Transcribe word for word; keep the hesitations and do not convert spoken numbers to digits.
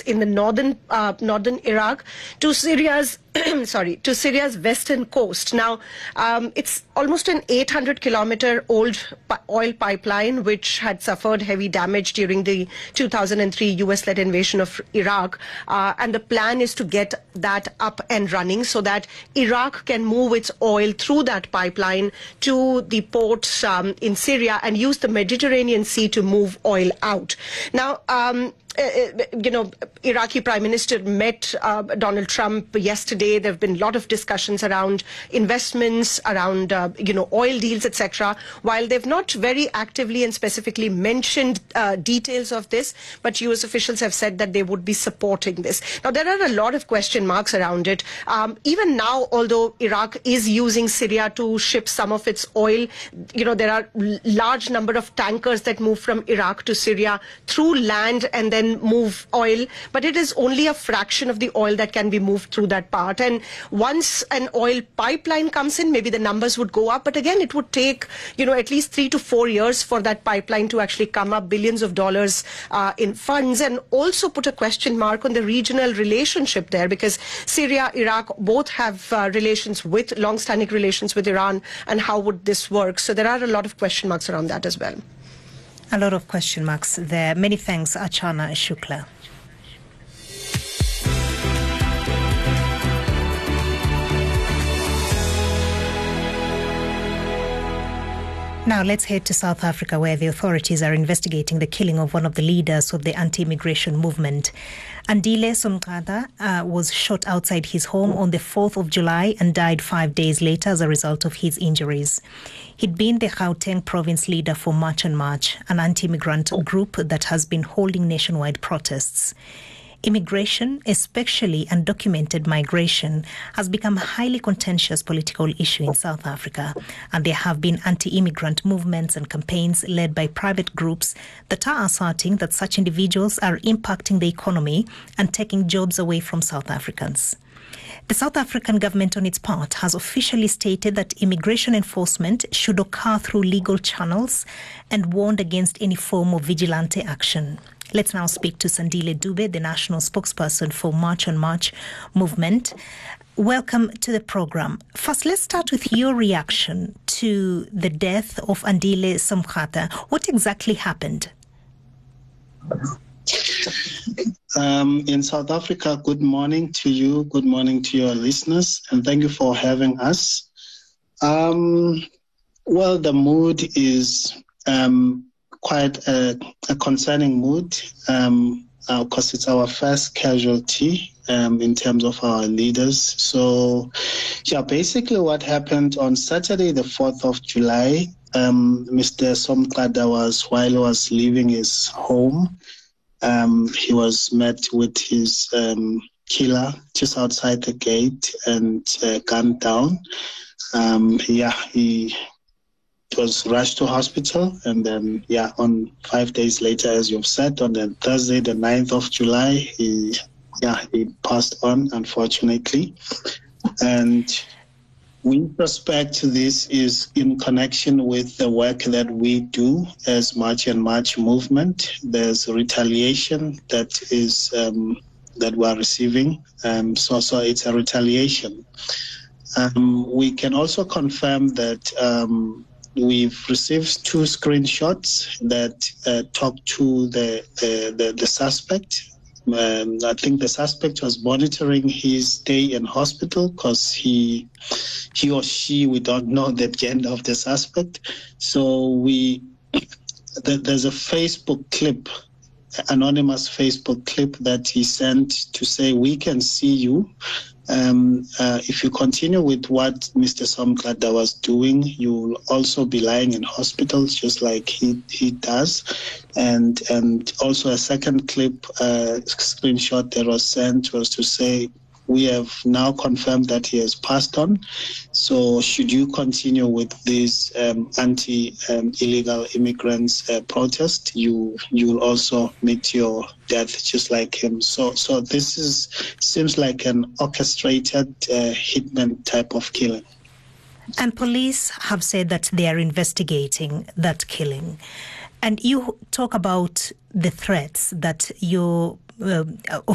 in the northern uh, northern Iraq to Syria's sorry to Syria's western coast. Now, um, it's almost an eight hundred kilometer old pi- oil pipeline which had suffered heavy damage during the two thousand three U S-led invasion of Iraq, uh, and the plan is to get that up and running so that Iraq can move its oil through that pipeline to the ports um, in Syria and use the Mediterranean Sea to move oil out. Now, um, Uh, you know, Iraqi Prime Minister met uh, Donald Trump yesterday. There have been a lot of discussions around investments, around, uh, you know, oil deals, et cetera. While they've not very actively and specifically mentioned uh, details of this, but U S officials have said that they would be supporting this. Now, there are a lot of question marks around it. Um, even now, although Iraq is using Syria to ship some of its oil, you know, there are l- large number of tankers that move from Iraq to Syria through land and then move oil, but it is only a fraction of the oil that can be moved through that part. And once an oil pipeline comes in, maybe the numbers would go up, but again, it would take, you know, at least three to four years for that pipeline to actually come up, billions of dollars uh, in funds, and also put a question mark on the regional relationship there, because Syria, Iraq both have uh, relations with, long-standing relations with Iran, and how would this work? So there are a lot of question marks around that as well. A lot of question marks there. Many thanks, Archana Shukla. Now let's head to South Africa, where the authorities are investigating the killing of one of the leaders of the anti-immigration movement. Andile Somqada uh, was shot outside his home on the fourth of July and died five days later as a result of his injuries. He'd been the Gauteng province leader for March on March, an anti-immigrant group that has been holding nationwide protests. Immigration, especially undocumented migration, has become a highly contentious political issue in South Africa, and there have been anti-immigrant movements and campaigns led by private groups that are asserting that such individuals are impacting the economy and taking jobs away from South Africans. The South African government, on its part, has officially stated that immigration enforcement should occur through legal channels and warned against any form of vigilante action. Let's now speak to Sandile Dube, the national spokesperson for March on March movement. Welcome to the program. First, let's start with your reaction to the death of Andile Somqada. What exactly happened? Um, in South Africa, good morning to you, good morning to your listeners, and thank you for having us. Um, well, the mood is um, quite a, a concerning mood, um, uh, because it's our first casualty um, in terms of our leaders. So, yeah, basically what happened on Saturday, the fourth of July, um, Mister Somqada was, while he was leaving his home, um, he was met with his um, killer just outside the gate and uh, gunned down. Um, yeah, he was rushed to hospital, and then, yeah, on five days later, as you've said, on the Thursday, the ninth of July, he, yeah, he passed on, unfortunately. And we suspect this is in connection with the work that we do as March and March movement. There's retaliation that is um, that we're receiving, um, so so it's a retaliation. Um, we can also confirm that um, we've received two screenshots that uh, talk to the, the, the, the suspect. Um, I think the suspect was monitoring his stay in hospital because he, he or she, we don't know the gender of the suspect. So we, th- there's a Facebook clip, anonymous Facebook clip that he sent to say, we can see you. Um, uh, if you continue with what Mister Somqada was doing, you'll also be lying in hospitals just like he, he does. And and also a second clip, uh, screenshot that was sent was to say, we have now confirmed that he has passed on. So should you continue with this um, anti-illegal um, immigrants uh, protest, you you will also meet your death just like him. So so this is seems like an orchestrated uh, hitman type of killing. And police have said that they are investigating that killing. And you talk about the threats that your Uh,